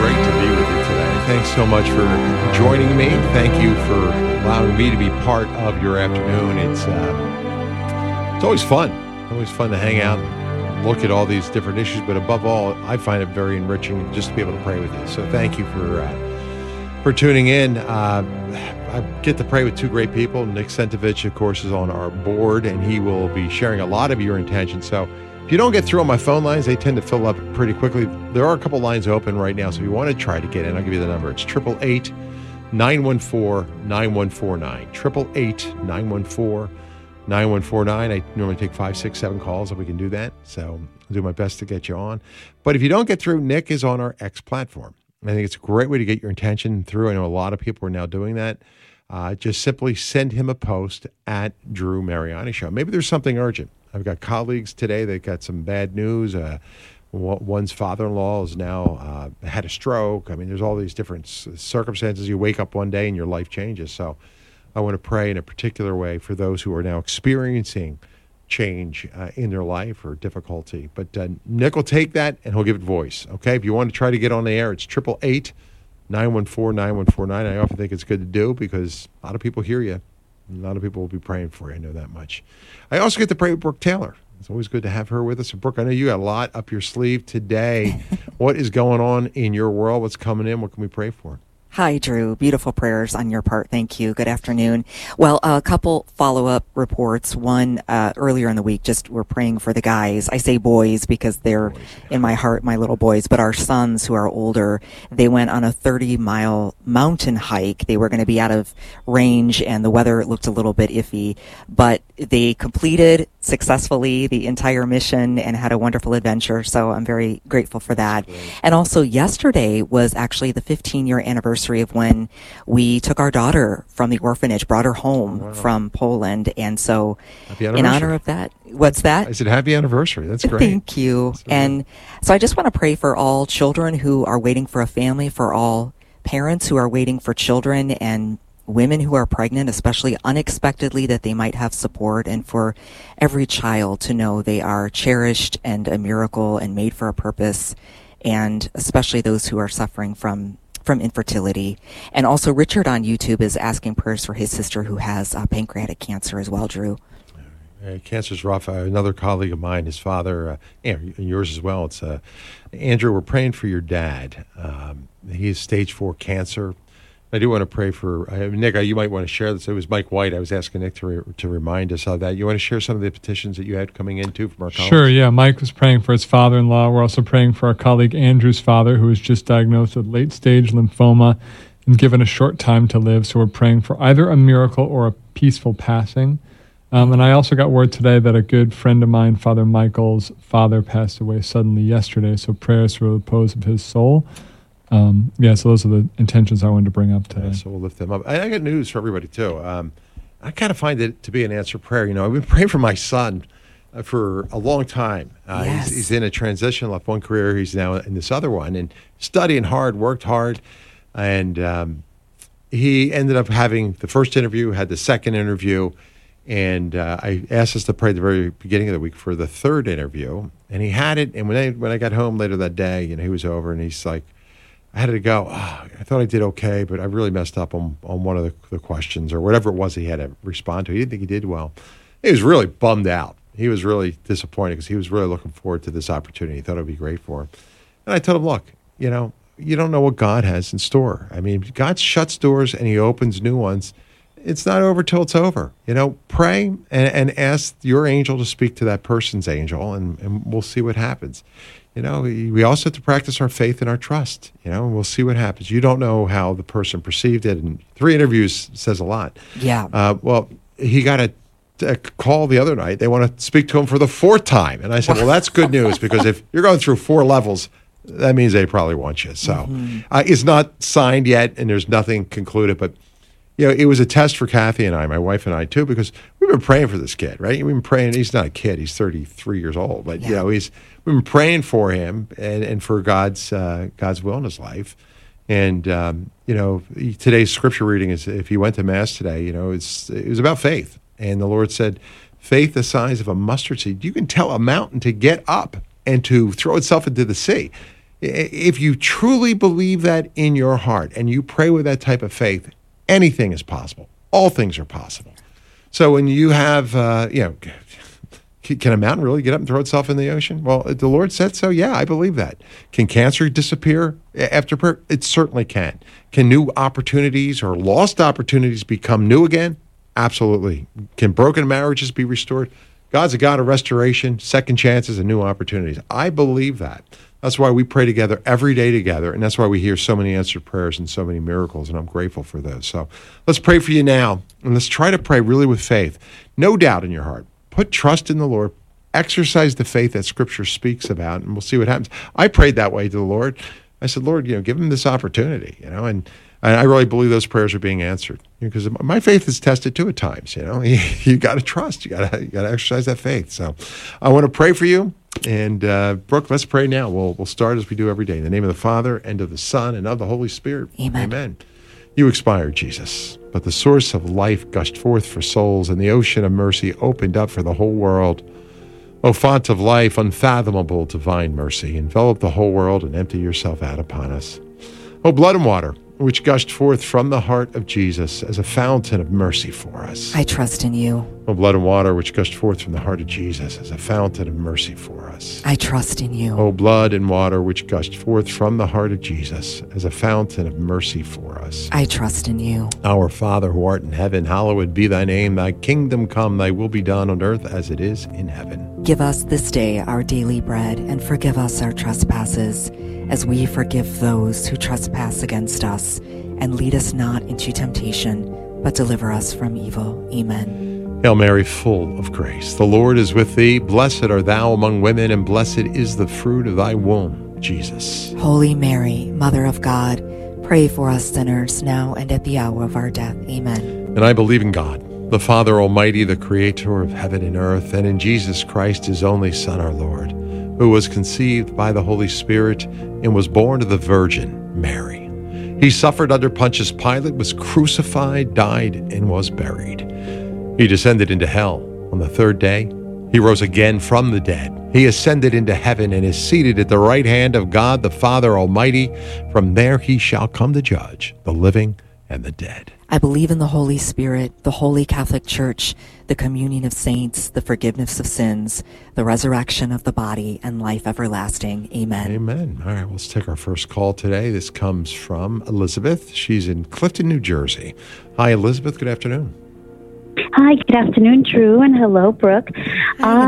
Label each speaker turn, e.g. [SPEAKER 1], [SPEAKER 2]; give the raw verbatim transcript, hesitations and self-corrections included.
[SPEAKER 1] great to be with you today. Thanks so much for joining me. Thank you for allowing me to be part of your afternoon. It's uh, it's always fun. Always fun to hang out and look at all these different issues. But above all, I find it very enriching just to be able to pray with you. So thank you for uh, for tuning in. Uh, I get to pray with two great people. Nick Sentovich, of course, is on our board, and he will be sharing a lot of your intentions. So if you don't get through on my phone lines, they tend to fill up pretty quickly. There are a couple lines open right now, so if you want to try to get in, I'll give you the number. It's eight eight eight, nine one four, nine one four nine. eight eight eight, nine one four, nine one four nine. I normally take five, six, seven calls if we can do that, so I'll do my best to get you on. But if you don't get through, Nick is on our X platform. I think it's a great way to get your intention through. I know a lot of people are now doing that. Uh, just simply send him a post at Drew Mariani Show. Maybe there's something urgent. I've got colleagues today that got some bad news. Uh, one's father-in-law has now uh, had a stroke. I mean, there's all these different circumstances. You wake up one day and your life changes. So I want to pray in a particular way for those who are now experiencing change uh, in their life or difficulty. But uh, Nick will take that and he'll give it voice. Okay, if you want to try to get on the air, it's eight eight eight, nine one four, nine one four nine. I often think it's good to do because a lot of people hear you. A lot of people will be praying for you. I know that much. I also get to pray with Brooke Taylor. It's always good to have her with us. And Brooke, I know you got a lot up your sleeve today. What is going on in your world? What's coming in? What can we pray for?
[SPEAKER 2] Hi, Drew. Beautiful prayers on your part. Thank you. Good afternoon. Well, a couple follow-up reports. One, uh, earlier in the week, just we're praying for the guys. I say boys because they're boys, yeah. in my heart, my little boys, but our sons who are older, they went on a thirty-mile mountain hike. They were going to be out of range, and the weather looked a little bit iffy, but they completed successfully the entire mission and had a wonderful adventure, so I'm very grateful for that. And also, yesterday was actually the fifteen-year anniversary of when we took our daughter from the orphanage, brought her home wow. from Poland, and so in honor of that, what's that?
[SPEAKER 1] I said happy anniversary. That's great.
[SPEAKER 2] Thank you. So and so I just want to pray for all children who are waiting for a family, for all parents who are waiting for children, and women who are pregnant, especially unexpectedly, that they might have support, and for every child to know they are cherished and a miracle and made for a purpose, and especially those who are suffering from from infertility. And also Richard on YouTube is asking prayers for his sister who has uh, pancreatic cancer as well, Drew.
[SPEAKER 1] Uh, cancer's rough. Uh, another colleague of mine, his father, uh, and yours as well. It's uh, Andrew, we're praying for your dad. Um, he has stage four cancer. I do want to pray for, uh, Nick, uh, you might want to share this. It was Mike White. I was asking Nick to re- to remind us of that. You want to share some of the petitions that you had coming in, too, from our colleagues?
[SPEAKER 3] Sure, yeah. Mike was praying for his father-in-law. We're also praying for our colleague Andrew's father, who was just diagnosed with late-stage lymphoma and given a short time to live. So we're praying for either a miracle or a peaceful passing. Um, and I also got word today that a good friend of mine, Father Michael's father, passed away suddenly yesterday. So prayers for the repose of his soul. Um, yeah, so those are the intentions I wanted to bring up today.
[SPEAKER 1] Yeah, so we'll lift them up. I, I got news for everybody, too. Um, I kind of find it to be an answered prayer. You know, I've been praying for my son uh, for a long time. Uh,
[SPEAKER 2] yes.
[SPEAKER 1] he's, he's in a transition, left one career, he's now in this other one, and studying hard, worked hard, and um, he ended up having the first interview, had the second interview, and uh, I asked us to pray at the very beginning of the week for the third interview, and he had it, and when I, when I got home later that day, you know, he was over, and he's like, I had to go, oh, I thought I did okay, but I really messed up on, on one of the, the questions or whatever it was he had to respond to. He didn't think he did well. He was really bummed out. He was really disappointed because he was really looking forward to this opportunity. He thought it would be great for him. And I told him, look, you know, you don't know what God has in store. I mean, God shuts doors and he opens new ones. It's not over till it's over. You know, pray and, and ask your angel to speak to that person's angel, and, and we'll see what happens. You know, we also have to practice our faith and our trust, you know, and we'll see what happens. You don't know how the person perceived it, and three interviews says a lot.
[SPEAKER 2] Yeah.
[SPEAKER 1] Uh, well, he got a, a call the other night. They want to speak to him for the fourth time. And I said, well, that's good news, because if you're going through four levels, that means they probably want you. So mm-hmm. uh, it's not signed yet, and there's nothing concluded, but you know, it was a test for Kathy and I, my wife and I, too, because we've been praying for this kid, right? We've been praying. He's not a kid. He's thirty-three years old. But, yeah. you know, he's we've been praying for him and, and for God's uh, God's will in his life. And, um, you know, today's scripture reading is, if you went to Mass today, you know, it's it was about faith. And the Lord said, faith the size of a mustard seed. You can tell a mountain to get up and to throw itself into the sea. If you truly believe that in your heart and you pray with that type of faith, anything is possible. All things are possible. So when you have, uh, you know, can a mountain really get up and throw itself in the ocean? Well, the Lord said so. Yeah, I believe that. Can cancer disappear after prayer? It certainly can. Can new opportunities or lost opportunities become new again? Absolutely. Can broken marriages be restored? God's a God of restoration, second chances, and new opportunities. I believe that. That's why we pray together every day together, and that's why we hear so many answered prayers and so many miracles, and I'm grateful for those. So let's pray for you now, and let's try to pray really with faith. No doubt in your heart. Put trust in the Lord. Exercise the faith that Scripture speaks about, and we'll see what happens. I prayed that way to the Lord. I said, Lord, you know, give him this opportunity, you know, and, and I really believe those prayers are being answered because you know, my faith is tested too at times. You know, you, you got to trust. You got to you got to exercise that faith. So, I want to pray for you. And uh, Brooke, let's pray now. We'll we'll start as we do every day in the name of the Father and of the Son and of the Holy Spirit.
[SPEAKER 2] Amen.
[SPEAKER 1] Amen. You expired, Jesus, but the source of life gushed forth for souls, and the ocean of mercy opened up for the whole world. O font of life, unfathomable divine mercy, envelop the whole world and empty yourself out upon us. O blood and water, which gushed forth from the heart of Jesus as a fountain of mercy for us.
[SPEAKER 2] I trust in you.
[SPEAKER 1] O blood and water, which gushed forth from the heart of Jesus as a fountain of mercy for us.
[SPEAKER 2] I trust in you.
[SPEAKER 1] O blood and water, which gushed forth from the heart of Jesus as a fountain of mercy for us.
[SPEAKER 2] I trust in you.
[SPEAKER 1] Our Father who art in heaven, hallowed be thy name. Thy kingdom come, thy will be done on earth as it is in heaven.
[SPEAKER 2] Give us this day our daily bread, and forgive us our trespasses, as we forgive those who trespass against us. And lead us not into temptation, but deliver us from evil. Amen.
[SPEAKER 1] Hail Mary, full of grace, the Lord is with thee. Blessed art thou among women, and blessed is the fruit of thy womb, Jesus.
[SPEAKER 2] Holy Mary, Mother of God, pray for us sinners, now and at the hour of our death. Amen.
[SPEAKER 1] And I believe in God, the Father Almighty, the Creator of heaven and earth, and in Jesus Christ, his only Son, our Lord, who was conceived by the Holy Spirit and was born of the Virgin Mary. He suffered under Pontius Pilate, was crucified, died, and was buried. He descended into hell. On the third day, he rose again from the dead. He ascended into heaven and is seated at the right hand of God, the Father Almighty. From there he shall come to judge the living and the dead.
[SPEAKER 2] I believe in the Holy Spirit, the Holy Catholic Church, the communion of saints, the forgiveness of sins, the resurrection of the body, and life everlasting. Amen.
[SPEAKER 1] Amen. All right, let's take our first call today. This comes from Elizabeth. She's in Clifton, New Jersey. Hi, Elizabeth. Good afternoon.
[SPEAKER 4] Hi, good afternoon, Drew, and hello, Brooke.
[SPEAKER 2] Hi,